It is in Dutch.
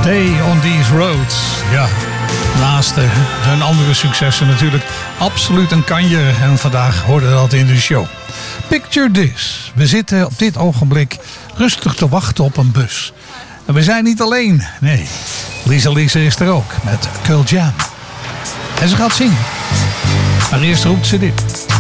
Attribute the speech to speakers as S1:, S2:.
S1: Day on These Roads. Ja, naast hun andere successen natuurlijk absoluut een kanjer. En vandaag hoorde dat in de show. Picture this. We zitten op dit ogenblik rustig te wachten op een bus. En we zijn niet alleen. Nee, Lisa is er ook met Curl Jam. En ze gaat zingen. Maar eerst roept ze dit.